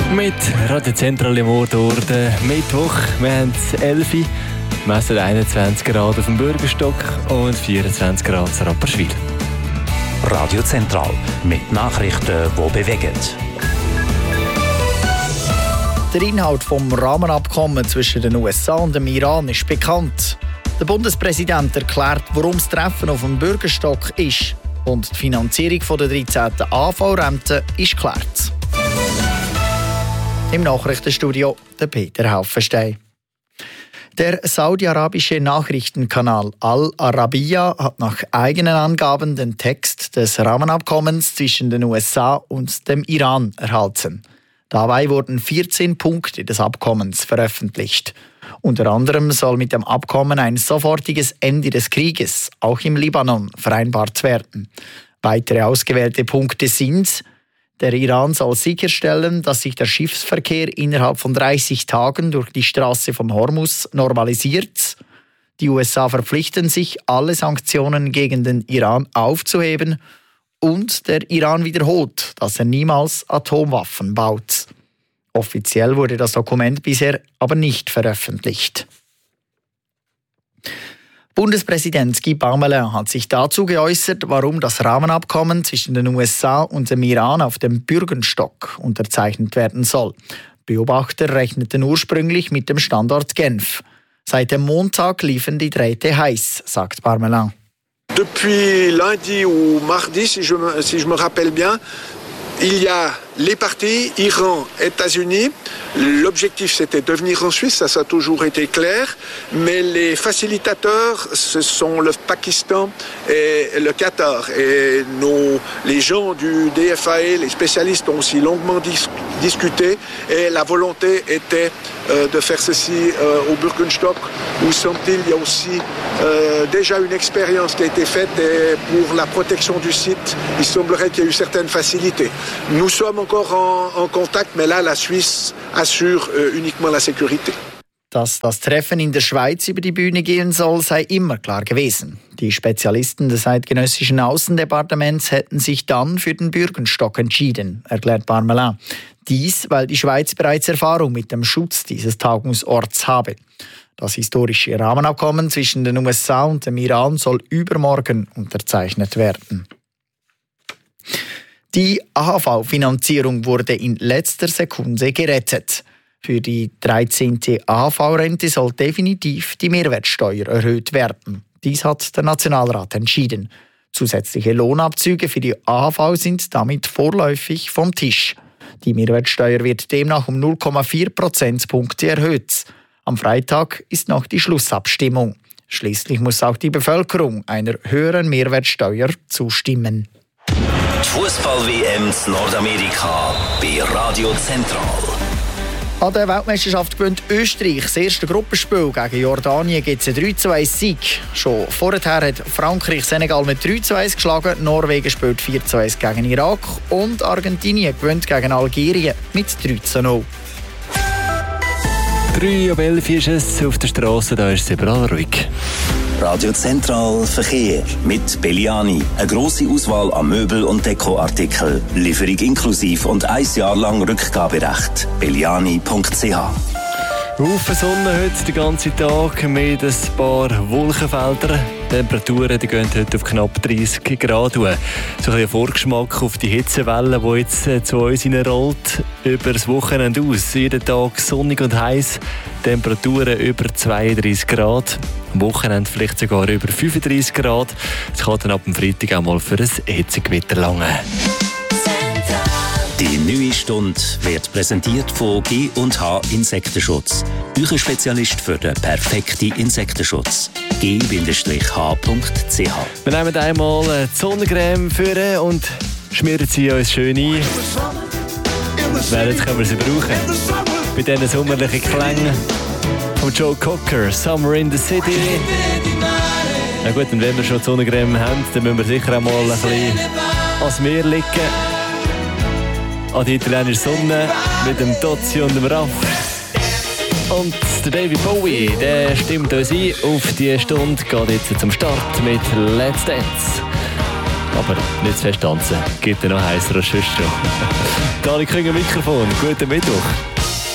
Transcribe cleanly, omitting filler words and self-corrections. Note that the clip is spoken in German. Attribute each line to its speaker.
Speaker 1: Mit Radio Zentral im Ort Mittwoch. Wir haben es 11 Uhr, messen 21 Grad auf dem Bürgerstock und 24 Grad in Rapperswil.
Speaker 2: Radio Zentral mit Nachrichten, die bewegen.
Speaker 3: Der Inhalt des Rahmenabkommens zwischen den USA und dem Iran ist bekannt. Der Bundespräsident erklärt, warum das Treffen auf dem Bürgerstock ist. Und die Finanzierung der 13. AV-Rente ist geklärt. Im Nachrichtenstudio der Peter Haufenstein. Der saudi-arabische Nachrichtenkanal Al Arabiya hat nach eigenen Angaben den Text des Rahmenabkommens zwischen den USA und dem Iran erhalten. Dabei wurden 14 Punkte des Abkommens veröffentlicht. Unter anderem soll mit dem Abkommen ein sofortiges Ende des Krieges, auch im Libanon, vereinbart werden. Weitere ausgewählte Punkte sind: Der Iran soll sicherstellen, dass sich der Schiffsverkehr innerhalb von 30 Tagen durch die Straße von Hormuz normalisiert. Die USA verpflichten sich, alle Sanktionen gegen den Iran aufzuheben. Und der Iran wiederholt, dass er niemals Atomwaffen baut. Offiziell wurde das Dokument bisher aber nicht veröffentlicht. Bundespräsident Guy Parmelin hat sich dazu geäußert, warum das Rahmenabkommen zwischen den USA und dem Iran auf dem Bürgenstock unterzeichnet werden soll. Beobachter rechneten ursprünglich mit dem Standort Genf. Seit dem Montag liefen die Drähte heiß, sagt Parmelin.
Speaker 4: Depuis lundi ou mardi, si je me rappelle bien, il y a les parties Iran, États-Unis. L'objectif, c'était de venir en Suisse, ça a toujours été clair. Mais les facilitateurs, ce sont le Pakistan et le Qatar. Et les gens du DFAE, les spécialistes ont aussi longuement discuté. Et la volonté était de faire ceci au Bürgenstock, où semble-t-il, il y a aussi déjà une expérience qui a été faite. Et pour la protection du site, il semblerait qu'il y ait eu certaines facilités. Nous sommes encore en contact, mais là, la Suisse assure uniquement la sécurité.
Speaker 3: Dass das Treffen in der Schweiz über die Bühne gehen soll, sei immer klar gewesen. Die Spezialisten des eidgenössischen Aussendepartements hätten sich dann für den Bürgenstock entschieden, erklärt Parmelin. Dies, weil die Schweiz bereits Erfahrung mit dem Schutz dieses Tagungsorts habe. Das historische Rahmenabkommen zwischen den USA und dem Iran soll übermorgen unterzeichnet werden. Die AHV-Finanzierung wurde in letzter Sekunde gerettet. Für die 13. AHV-Rente soll definitiv die Mehrwertsteuer erhöht werden. Dies hat der Nationalrat entschieden. Zusätzliche Lohnabzüge für die AHV sind damit vorläufig vom Tisch. Die Mehrwertsteuer wird demnach um 0,4 Prozentpunkte erhöht. Am Freitag ist noch die Schlussabstimmung. Schließlich muss auch die Bevölkerung einer höheren Mehrwertsteuer zustimmen.
Speaker 2: Die Fußball-WM in Nordamerika bei Radio Zentral.
Speaker 3: An der Weltmeisterschaft gewinnt Österreich das erste Gruppenspiel gegen Jordanien, gibt es einen 3:2-Sieg. Schon vorher hat Frankreich Senegal mit 3:1 geschlagen, Norwegen spielt 4:1 gegen Irak und Argentinien gewinnt gegen Algerien mit 3:0.
Speaker 1: 3:11 ist es auf der Straße, da ist es überall ruhig.
Speaker 2: Radio Zentral Verkehr mit Belliani. Eine grosse Auswahl an Möbel- und Dekoartikeln. Lieferung inklusiv und 1 Jahr lang Rückgaberecht. Belliani.ch.
Speaker 1: Haufen Sonne heute den ganzen Tag mit ein paar Wolkenfeldern. Die Temperaturen die gehen heute auf knapp 30 Grad. So ein Vorgeschmack auf die Hitzewelle, die jetzt zu uns rollt. Über das Wochenende aus. Jeden Tag sonnig und heiß. Temperaturen über 32 Grad. Am Wochenende vielleicht sogar über 35 Grad. Es kann dann ab dem Freitag auch mal für ein Hitzegewitter langen.
Speaker 2: Die neue Stunde wird präsentiert von G&H Insektenschutz. Euer Spezialist für den perfekten Insektenschutz. g-h.ch.
Speaker 1: Wir nehmen einmal die Sonnencreme für und schmieren sie uns schön ein. Jetzt können wir sie brauchen. Bei diesen sommerlichen Klängen von Joe Cocker, Summer in the City. Na gut, und wenn wir schon die Sonnencreme haben, dann müssen wir sicher auch mal ein bisschen ans Meer liegen. An die italienische Sonne mit dem Tozzi und dem Raff. Und der David Bowie, der stimmt uns ein auf die Stunde, geht jetzt zum Start mit Let's Dance. Aber nicht zu fest tanzen. Gibt ja noch heißer als sonst schon. Dani Künger Mikrofon. Guten Mittwoch.